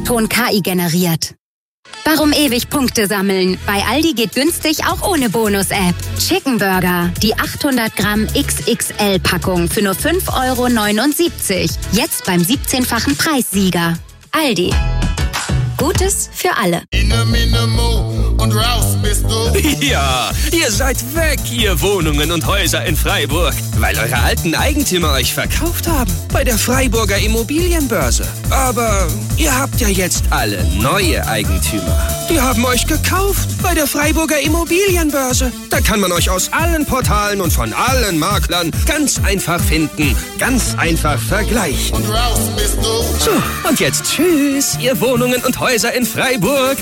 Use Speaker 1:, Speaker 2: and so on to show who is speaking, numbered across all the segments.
Speaker 1: O-Ton KI generiert. Warum ewig Punkte sammeln? Bei Aldi geht günstig auch ohne Bonus-App. Chicken Burger, die 800 Gramm XXL-Packung für nur 5,79 €. Jetzt beim 17-fachen Preissieger. Aldi. Gutes für alle.
Speaker 2: Und raus bist du.
Speaker 3: Ja, ihr seid weg, ihr Wohnungen und Häuser in Freiburg, weil eure alten Eigentümer euch verkauft haben bei der Freiburger Immobilienbörse. Aber ihr habt ja jetzt alle neue Eigentümer. Die haben euch gekauft bei der Freiburger Immobilienbörse. Da kann man euch aus allen Portalen und von allen Maklern ganz einfach finden, ganz einfach vergleichen.
Speaker 2: Und raus bist du.
Speaker 3: So, und jetzt tschüss, ihr Wohnungen und Häuser in Freiburg.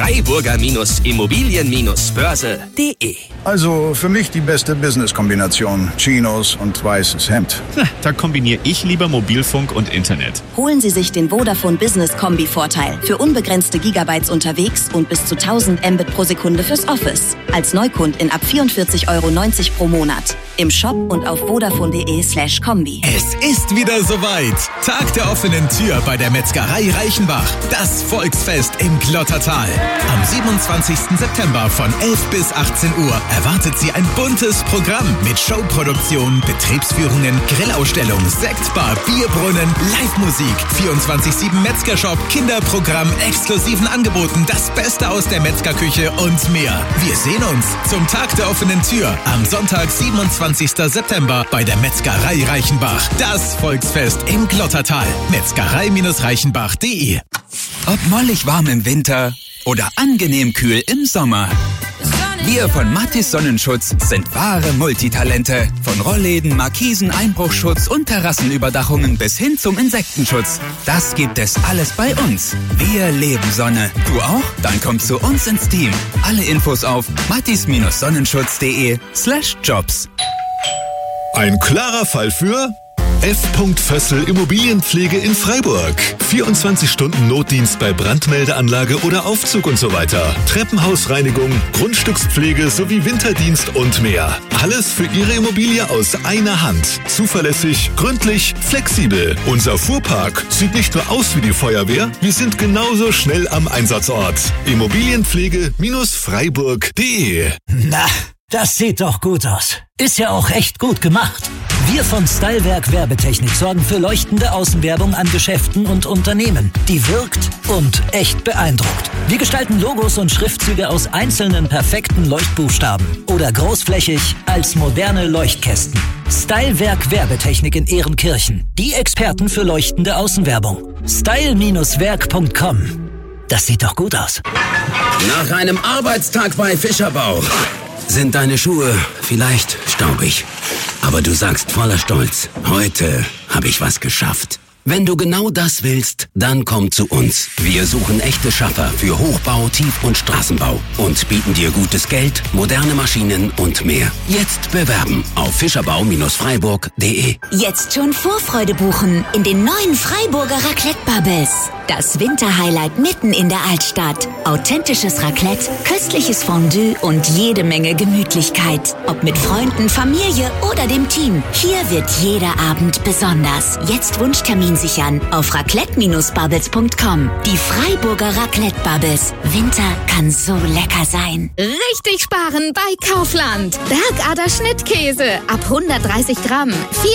Speaker 3: Freiburger-Immobilien-Börse.de.
Speaker 4: Also für mich die beste Business-Kombination. Chinos und weißes Hemd.
Speaker 5: Da kombiniere ich lieber Mobilfunk und Internet.
Speaker 6: Holen Sie sich den Vodafone Business Kombi-Vorteil für unbegrenzte Gigabytes unterwegs und bis zu 1000 Mbit pro Sekunde fürs Office. Als Neukundin ab 44,90 € pro Monat. Im Shop und auf vodafone.de/kombi.
Speaker 7: Es ist wieder soweit. Tag der offenen Tür bei der Metzgerei Reichenbach. Das Volksfest im Glottertal. Am 27. September von 11 bis 18 Uhr erwartet Sie ein buntes Programm mit Showproduktion, Betriebsführungen, Grillausstellung, Sektbar, Bierbrunnen, Live-Musik, 24/7 Metzgershop, Kinderprogramm, exklusiven Angeboten, das Beste aus der Metzgerküche und mehr. Wir sehen uns zum Tag der offenen Tür am Sonntag, 27. September bei der Metzgerei Reichenbach. Das Volksfest im Glottertal. Metzgerei-reichenbach.de.
Speaker 8: Ob mollig warm im Winter oder angenehm kühl im Sommer. Wir von Mathis Sonnenschutz sind wahre Multitalente. Von Rollläden, Markisen, Einbruchschutz und Terrassenüberdachungen bis hin zum Insektenschutz. Das gibt es alles bei uns. Wir leben Sonne. Du auch? Dann komm zu uns ins Team. Alle Infos auf mathis-sonnenschutz.de/jobs.
Speaker 9: Ein klarer Fall für F. Vössel Immobilienpflege in Freiburg. 24 Stunden Notdienst bei Brandmeldeanlage oder Aufzug und so weiter. Treppenhausreinigung, Grundstückspflege sowie Winterdienst und mehr. Alles für Ihre Immobilie aus einer Hand. Zuverlässig, gründlich, flexibel. Unser Fuhrpark sieht nicht nur aus wie die Feuerwehr, wir sind genauso schnell am Einsatzort. Immobilienpflege-freiburg.de.
Speaker 10: Na, das sieht doch gut aus. Ist ja auch echt gut gemacht. Wir von Stylewerk Werbetechnik sorgen für leuchtende Außenwerbung an Geschäften und Unternehmen, die wirkt und echt beeindruckt. Wir gestalten Logos und Schriftzüge aus einzelnen perfekten Leuchtbuchstaben oder großflächig als moderne Leuchtkästen. Stylewerk Werbetechnik in Ehrenkirchen. Die Experten für leuchtende Außenwerbung. style-werk.com. Das sieht doch gut aus.
Speaker 11: Nach einem Arbeitstag bei Fischerbau sind deine Schuhe vielleicht staubig. Aber du sagst voller Stolz, heute habe ich was geschafft. Wenn du genau das willst, dann komm zu uns. Wir suchen echte Schaffer für Hochbau, Tief- und Straßenbau und bieten dir gutes Geld, moderne Maschinen und mehr. Jetzt bewerben auf fischerbau-freiburg.de.
Speaker 12: Jetzt schon Vorfreude buchen in den neuen Freiburger Raclette Bubbles. Das Winterhighlight mitten in der Altstadt. Authentisches Raclette, köstliches Fondue und jede Menge Gemütlichkeit. Ob mit Freunden, Familie oder dem Team. Hier wird jeder Abend besonders. Jetzt Wunschtermin sichern auf raclette-bubbles.com. Die Freiburger Raclette Bubbles. Winter kann so lecker sein.
Speaker 13: Richtig sparen bei Kaufland. Bergader Schnittkäse ab 130 Gramm.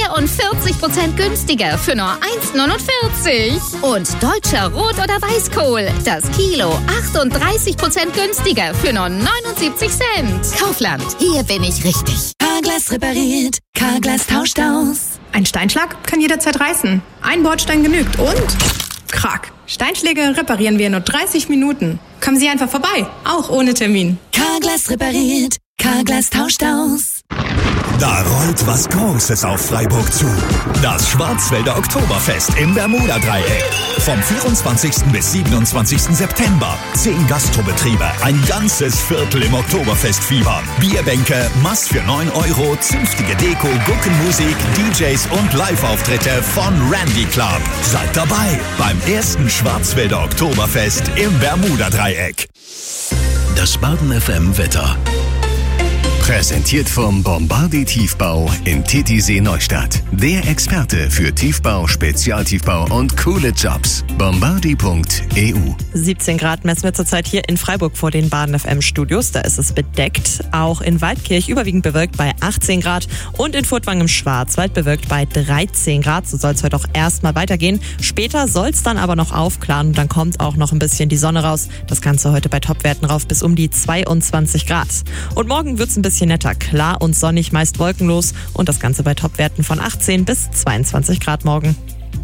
Speaker 13: 44% günstiger für nur 1,49. Und deutscher Rot- oder Weißkohl. Das Kilo 38% günstiger für nur 79 Cent. Kaufland. Hier bin ich richtig.
Speaker 14: Carglass repariert. Carglass tauscht aus.
Speaker 15: Ein Steinschlag kann jederzeit reißen. Ein Bordstein genügt und krack. Steinschläge reparieren wir in nur 30 Minuten. Kommen Sie einfach vorbei, auch ohne Termin.
Speaker 14: Carglass repariert. Carglass tauscht aus.
Speaker 7: Da rollt was Großes auf Freiburg zu. Das Schwarzwälder Oktoberfest im Bermuda-Dreieck. Vom 24. bis 27. September. 10 Gastrobetriebe, ein ganzes Viertel im Oktoberfestfieber. Bierbänke, Mass für 9 €, zünftige Deko, Guckenmusik, DJs und Live-Auftritte von Randy Club. Seid dabei beim ersten Schwarzwälder Oktoberfest im Bermuda-Dreieck.
Speaker 16: Das Baden FM Wetter.
Speaker 7: Präsentiert vom Bombardier Tiefbau in Titisee Neustadt. Der Experte für Tiefbau, Spezialtiefbau und coole Jobs. Bombardier.eu.
Speaker 16: 17 Grad messen wir zurzeit hier in Freiburg vor den Baden FM Studios. Da ist es bedeckt. Auch in Waldkirch überwiegend bewölkt bei 18 Grad und in Furtwangen im Schwarzwald bewölkt bei 13 Grad. So soll es heute auch erstmal weitergehen. Später soll es dann aber noch aufklaren und dann kommt auch noch ein bisschen die Sonne raus. Das Ganze heute bei Topwerten rauf bis um die 22 Grad. Und morgen wird es ein bisschen netter. Klar und sonnig, meist wolkenlos und das Ganze bei Topwerten von 18 bis 22 Grad morgen.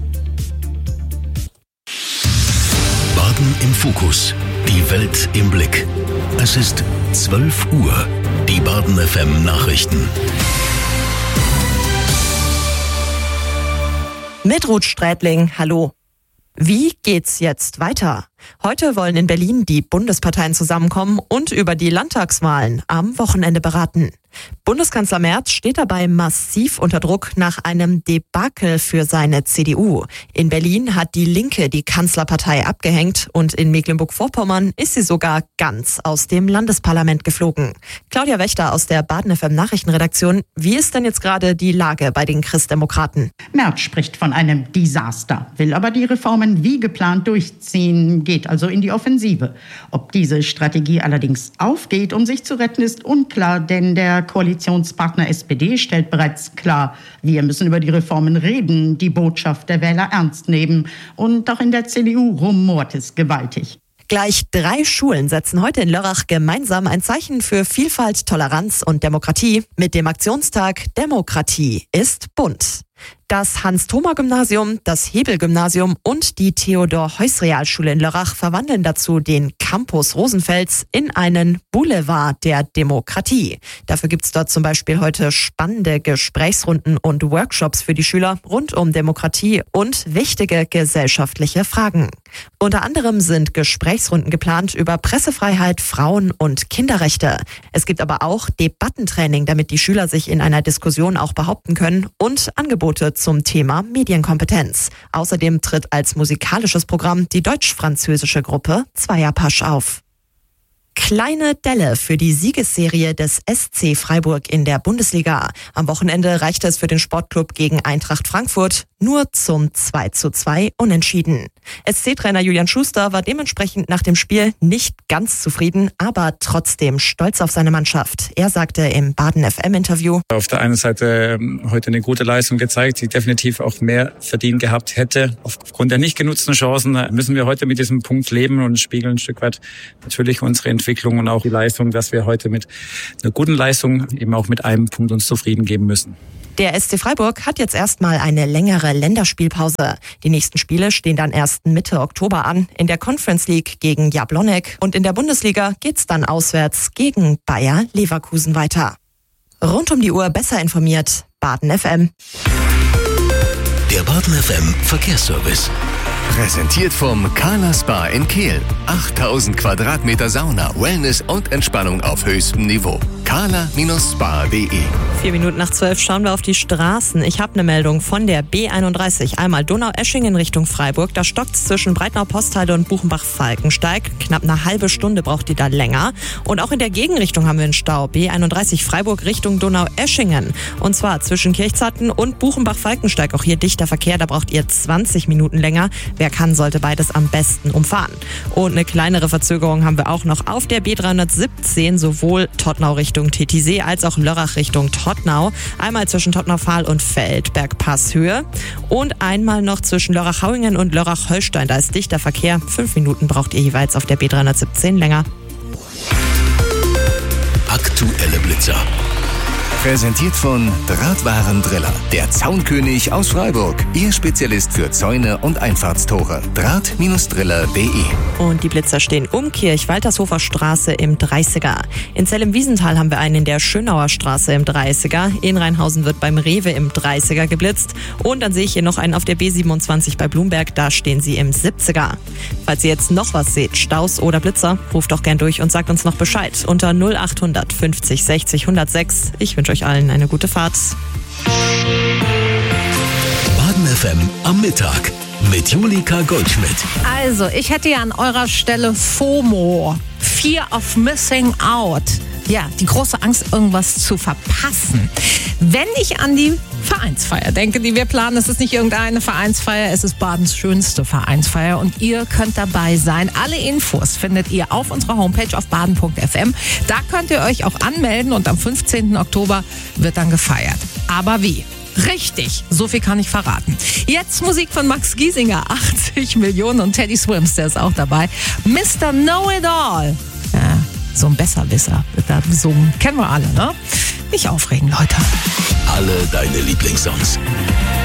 Speaker 9: Baden im Fokus. Die Welt im Blick. Es ist 12 Uhr. Die Baden FM Nachrichten.
Speaker 16: Mit Ruth Strätling, hallo. Wie geht's jetzt weiter? Heute wollen in Berlin die Bundesparteien zusammenkommen und über die Landtagswahlen am Wochenende beraten. Bundeskanzler Merz steht dabei massiv unter Druck nach einem Debakel für seine CDU. In Berlin hat die Linke die Kanzlerpartei abgehängt und in Mecklenburg-Vorpommern ist sie sogar ganz aus dem Landesparlament geflogen. Claudia Wächter aus der Baden FM Nachrichtenredaktion. Wie ist denn jetzt gerade die Lage bei den Christdemokraten?
Speaker 17: Merz spricht von einem Desaster, will aber die Reformen wie geplant durchziehen, geht also in die Offensive. Ob diese Strategie allerdings aufgeht, um sich zu retten, ist unklar, denn der Koalitionspartner SPD stellt bereits klar, wir müssen über die Reformen reden, die Botschaft der Wähler ernst nehmen. Und auch in der CDU rumort es gewaltig.
Speaker 16: Gleich 3 Schulen setzen heute in Lörrach gemeinsam ein Zeichen für Vielfalt, Toleranz und Demokratie mit dem Aktionstag Demokratie ist bunt. Das Hans-Thoma-Gymnasium, das Hebel-Gymnasium und die Theodor-Heuss-Realschule in Lörrach verwandeln dazu den Campus Rosenfels in einen Boulevard der Demokratie. Dafür gibt es dort zum Beispiel heute spannende Gesprächsrunden und Workshops für die Schüler rund um Demokratie und wichtige gesellschaftliche Fragen. Unter anderem sind Gesprächsrunden geplant über Pressefreiheit, Frauen- und Kinderrechte. Es gibt aber auch Debattentraining, damit die Schüler sich in einer Diskussion auch behaupten können und Angebote zum Thema Medienkompetenz. Außerdem tritt als musikalisches Programm die deutsch-französische Gruppe Zweierpasch auf. Kleine Delle für die Siegesserie des SC Freiburg in der Bundesliga. Am Wochenende reichte es für den Sportclub gegen Eintracht Frankfurt nur zum 2:2 Unentschieden. SC-Trainer Julian Schuster war dementsprechend nach dem Spiel nicht ganz zufrieden, aber trotzdem stolz auf seine Mannschaft. Er sagte im Baden FM-Interview:
Speaker 18: Auf der einen Seite heute eine gute Leistung gezeigt, die definitiv auch mehr verdient gehabt hätte. Aufgrund der nicht genutzten Chancen müssen wir heute mit diesem Punkt leben und spiegeln ein Stück weit natürlich unsere Entwicklung und auch die Leistung, dass wir heute mit einer guten Leistung eben auch mit einem Punkt uns zufrieden geben müssen.
Speaker 16: Der SC Freiburg hat jetzt erstmal eine längere Länderspielpause. Die nächsten Spiele stehen dann erst Mitte Oktober an. In der Conference League gegen Jablonec und in der Bundesliga geht's dann auswärts gegen Bayer Leverkusen weiter. Rund um die Uhr besser informiert, Baden FM.
Speaker 9: Der Baden FM Verkehrsservice. Präsentiert vom Carla Spa in Kehl. 8000 Quadratmeter Sauna, Wellness und Entspannung auf höchstem Niveau. carla-spa.de.
Speaker 16: 11:04 schauen wir auf die Straßen. Ich habe eine Meldung von der B31. Einmal Donau-Eschingen Richtung Freiburg. Da stockt's zwischen Breitnau-Posthalde und Buchenbach-Falkensteig. Knapp eine halbe Stunde braucht die da länger. Und auch in der Gegenrichtung haben wir einen Stau. B31 Freiburg Richtung Donau-Eschingen. Und zwar zwischen Kirchzarten und Buchenbach-Falkensteig. Auch hier dichter Verkehr. Da braucht ihr 20 Minuten länger. Wer kann, sollte beides am besten umfahren. Und eine kleinere Verzögerung haben wir auch noch auf der B317, sowohl Todtnau Richtung Titisee als auch Lörrach Richtung Todtnau. Einmal zwischen Todtnau-Pfahl und Feldberg-Passhöhe und einmal noch zwischen Lörrach-Hauingen und Lörrach-Holstein. Da ist dichter Verkehr. 5 Minuten braucht ihr jeweils auf der B317 länger.
Speaker 9: Aktuelle Blitzer. Präsentiert von Drahtwarendriller, der Zaunkönig aus Freiburg. Ihr Spezialist für Zäune und Einfahrtstore. Draht-driller.de.
Speaker 16: Und die Blitzer stehen um Kirch-Waltershofer Straße im 30er. In Zell-im-Wiesental haben wir einen in der Schönauer Straße im 30er. In Rheinhausen wird beim Rewe im 30er geblitzt. Und dann sehe ich hier noch einen auf der B27 bei Blumberg. Da stehen sie im 70er. Falls ihr jetzt noch was seht, Staus oder Blitzer, ruft doch gern durch und sagt uns noch Bescheid unter 0800 50 60 106. Ich wünsche euch allen eine gute Fahrt.
Speaker 9: Baden FM am Mittag mit Julika Goldschmidt.
Speaker 19: Also, ich hätte ja an eurer Stelle FOMO, Fear of Missing Out. Ja, die große Angst, irgendwas zu verpassen. Wenn ich an die Vereinsfeier denke, die wir planen, es ist nicht irgendeine Vereinsfeier, es ist Badens schönste Vereinsfeier und ihr könnt dabei sein. Alle Infos findet ihr auf unserer Homepage auf baden.fm. Da könnt ihr euch auch anmelden und am 15. Oktober wird dann gefeiert. Aber wie? Richtig, so viel kann ich verraten. Jetzt Musik von Max Giesinger, 80 Millionen und Teddy Swims, der ist auch dabei. Mr. Know-It-All. Ja, so ein Besserwisser wird da besungen. Kennen wir alle, ne? Nicht aufregen, Leute.
Speaker 9: Alle deine Lieblingssongs.